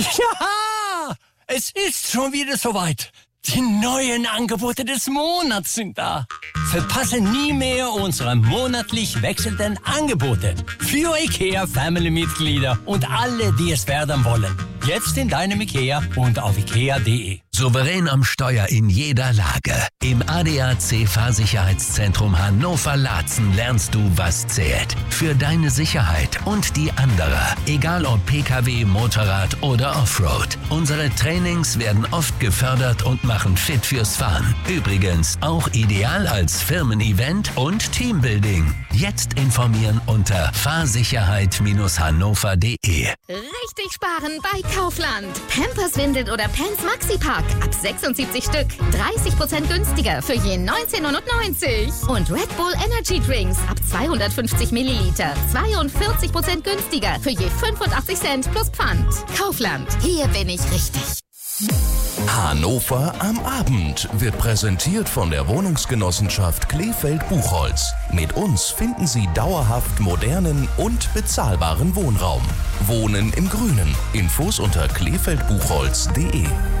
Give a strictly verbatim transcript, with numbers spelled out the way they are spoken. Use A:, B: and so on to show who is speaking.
A: Ja, es ist schon wieder soweit. Die neuen Angebote des Monats sind da. Verpasse nie mehr unsere monatlich wechselnden Angebote für IKEA-Family-Mitglieder und alle, die es werden wollen. Jetzt in deinem IKEA und auf ikea punkt de.
B: Souverän am Steuer in jeder Lage. Im A D A C Fahrsicherheitszentrum Hannover-Laatzen lernst du, was zählt. Für deine Sicherheit und die anderer. Egal ob P K W, Motorrad oder Offroad. Unsere Trainings werden oft gefördert und machen fit fürs Fahren. Übrigens auch ideal als Firmen-Event und Teambuilding. Jetzt informieren unter fahrsicherheit hannover punkt de.
C: Richtig sparen bei Kaufland. Pampers, Windeln oder Pants Maxi-Pack. Ab sechsundsiebzig Stück. dreißig Prozent günstiger für je neunzehn neunundneunzig. Und Red Bull Energy Drinks ab zweihundertfünfzig Milliliter. zweiundvierzig Prozent günstiger für je fünfundachtzig Cent plus Pfand. Kaufland. Hier bin ich richtig.
D: Hannover am Abend wird präsentiert von der Wohnungsgenossenschaft Kleefeld-Buchholz. Mit uns finden Sie dauerhaft modernen und bezahlbaren Wohnraum. Wohnen im Grünen. Infos unter kleefeld buchholz punkt de.